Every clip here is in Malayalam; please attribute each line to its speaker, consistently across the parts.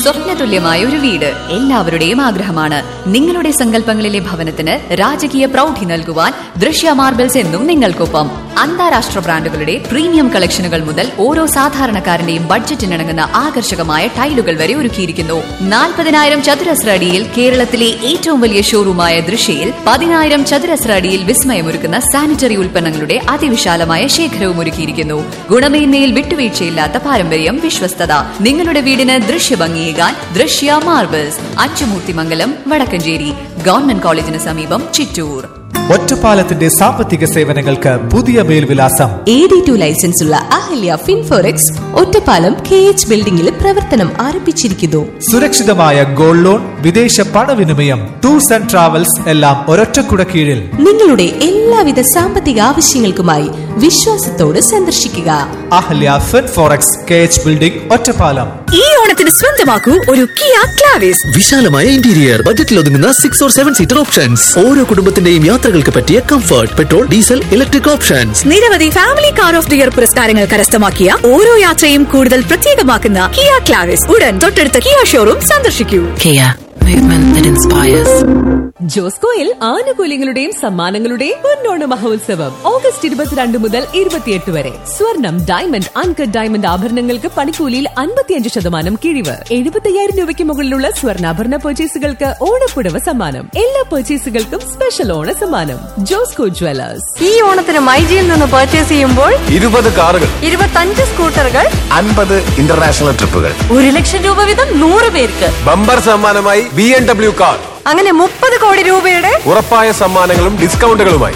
Speaker 1: സ്വപ്നതുല്യമായ ഒരു വീട് എല്ലാവരുടെയും ആഗ്രഹമാണ്. നിങ്ങളുടെ സങ്കല്പങ്ങളിലെ ഭവനത്തിന് രാജകീയ പ്രൗഢി നൽകുവാൻ ദൃശ്യ മാർബിൾസ് എന്നും നിങ്ങൾക്കൊപ്പം. അന്താരാഷ്ട്ര ബ്രാൻഡുകളുടെ പ്രീമിയം കളക്ഷനുകൾ മുതൽ ഓരോ സാധാരണക്കാരന്റെയും ബഡ്ജറ്റിനിണങ്ങുന്ന ആകർഷകമായ ടൈലുകൾ വരെ ഒരുക്കിയിരിക്കുന്നു. 40,000 ചതുരശ്ര അടിയിൽ കേരളത്തിലെ ഏറ്റവും വലിയ ഷോറൂമായ ദൃശ്യയിൽ 10,000 ചതുരശ്ര അടിയിൽ വിസ്മയമൊരുക്കുന്ന സാനിറ്ററി ഉൽപ്പന്നങ്ങളുടെ അതിവിശാലമായ ശേഖരവും ഒരുക്കിയിരിക്കുന്നു. ഗുണമേന്മയിൽ വിട്ടുവീഴ്ചയില്ലാത്ത പാരമ്പര്യം, വിശ്വസ്തത. നിങ്ങളുടെ വീടിന് ദൃശ്യഭംഗിയേകാൻ ദൃശ്യ മാർബിൾസ്, അച്ചുമൂർത്തിമംഗലം, വടക്കഞ്ചേരി. ഗവൺമെന്റ് കോളേജിന് സമീപം, ചിറ്റൂർ.
Speaker 2: ഒറ്റപ്പാലത്തിന്റെ സാമ്പത്തിക സേവനങ്ങൾക്ക് പുതിയ മേൽവിലാസം.
Speaker 3: AD2 ലൈസൻസ് ഉള്ള അഹല്യ ഫിൻഫോറെക്സ് ഒറ്റപ്പാലം KH ബിൽഡിംഗിൽ പ്രവർത്തനം ആരംഭിച്ചിരിക്കുന്നു.
Speaker 2: സുരക്ഷിതമായ ഗോൾഡ് ലോൺ, വിദേശ പണവിനിമയം, ടൂർസ് ആൻഡ് ട്രാവൽസ് എല്ലാം ഒരൊറ്റക്കുട കീഴിൽ.
Speaker 3: നിങ്ങളുടെ എല്ലാവിധ സാമ്പത്തിക ആവശ്യങ്ങൾക്കുമായി വിശ്വാസത്തോട് സന്ദർശിക്കുക
Speaker 2: അഹല്യ ഫിൻഫോറെക്സ് KH ബിൽഡിംഗ്, ഒറ്റപ്പാലം.
Speaker 4: ഈ ഓണത്തിന് സ്വന്തമാക്കൂ ഒരു കിയ ക്ലാവിസ്.
Speaker 5: വിശാലമായ ഇന്റീരിയർ, ബജറ്റിൽ ഒതുങ്ങുന്ന 6 or 7 സീറ്റർ ഓപ്ഷൻസ്. ഓരോ കുടുംബത്തിന്റെയും യാത്രകൾക്ക് പറ്റിയ comfort, petrol, diesel, electric options.
Speaker 4: നിരവധി family car of the year പുരസ്കാരങ്ങൾ കരസ്ഥമാക്കിയ ഓരോ യാത്രയും കൂടുതൽ പ്രത്യേകമാക്കുന്ന കിയ ക്ലാവിസ് ഉടൻ തൊട്ടടുത്ത കിയ ഷോറൂം സന്ദർശിക്കൂ.
Speaker 6: Kia, movement that inspires.
Speaker 7: ജോസ്കോയിൽ ആനുകൂല്യങ്ങളുടെയും സമ്മാനങ്ങളുടെയും പൊന്നോണ മഹോത്സവം ഓഗസ്റ്റ് 22 മുതൽ 28 വരെ. സ്വർണം, ഡയമണ്ട്, അൺകട്ട് ഡയമണ്ട് ആഭരണങ്ങൾക്ക് പണിക്കൂലിയിൽ 55% കിഴിവ്. 75,000 രൂപയ്ക്ക് മുകളിലുള്ള സ്വർണ്ണാഭരണ പർച്ചേസുകൾക്ക് ഓണപ്പുടവ സമ്മാനം. എല്ലാ പർച്ചേസുകൾക്കും സ്പെഷ്യൽ ഓണ സമ്മാനം. ജോസ്കോ ജ്വല്ലേഴ്സ്.
Speaker 8: ഈ ഓണത്തിന് മൈജിയിൽ നിന്ന് പർച്ചേസ് ചെയ്യുമ്പോൾ
Speaker 9: 20 കാറുകൾ,
Speaker 8: 25 സ്കൂട്ടറുകൾ,
Speaker 9: 50 ഇന്റർനാഷണൽ ട്രിപ്പുകൾ,
Speaker 8: 1,00,000 രൂപ വീതം 100 പേർക്ക്.
Speaker 9: ബമ്പർ സമ്മാനമായി BMW കാർ.
Speaker 8: അങ്ങനെ 30 കോടി രൂപയുടെ
Speaker 9: ഉറപ്പായ സമ്മാനങ്ങളും ഡിസ്കൗണ്ടുകളുമായി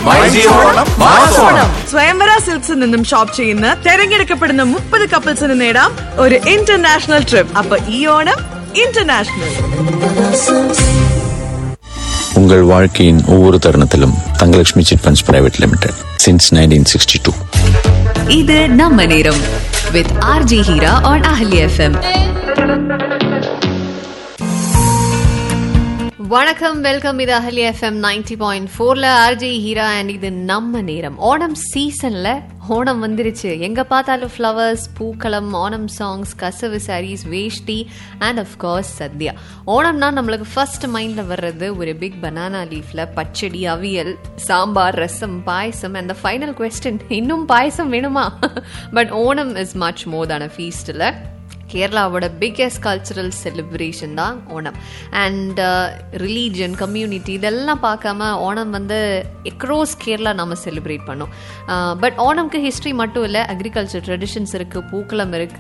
Speaker 10: സ്വയംവര സിൽക്സിൽ നിന്നും ഷോപ്പ് ചെയ്യുന്ന തെരഞ്ഞെടുക്കപ്പെടുന്ന 30 കപ്പിൾസിന് നേടാം ഒരു ഇന്റർനാഷണൽ ട്രിപ്പ്. അപ്പൊ ഈ ഓണം ഇന്റർനാഷണൽ.
Speaker 11: உங்கள் வாழ்க்கையின் ஒவ்வொரு தருணத்திலும் Thangalakshmi chit funds private limited since 1962.
Speaker 1: ഇത് നമ്മ നേരം വിത്ത് RJ Heera on Ahalya FM.
Speaker 12: வணக்கம், வெல்கம். இது Ahalya FM 90.4ல RJ Heera and இது நம்ம நேரம். ஓணம் சீசன்ல ஓணம் வந்துருச்சு. எங்க பார்த்தாலும் flowers, பூக்களம், Onam songs, kasavu saris, veshti and of course Sathya. ஓணம்னா நம்மளுக்கு ஃபர்ஸ்ட் மைண்ட்ல வர்றது ஒரு big banana லீஃப்ல pachadi, aviyal, sambar, rasam, payasam. And final question, இன்னும் பாயசம் வேணுமா? But Onam is much more than a feast. கேரளாவோட biggest cultural celebration தான் ஓணம். அண்ட் ரிலீஜன், கம்யூனிட்டி இதெல்லாம் பார்க்காம ஓணம் வந்து எக்ரோஸ் கேரளா நம்ம செலிப்ரேட் பண்ணோம். பட் ஓணம்க்கு ஹிஸ்ட்ரி மட்டும் இல்லை, அக்ரிகல்ச்சர் ட்ரெடிஷன்ஸ் இருக்குது, பூக்களம் இருக்குது,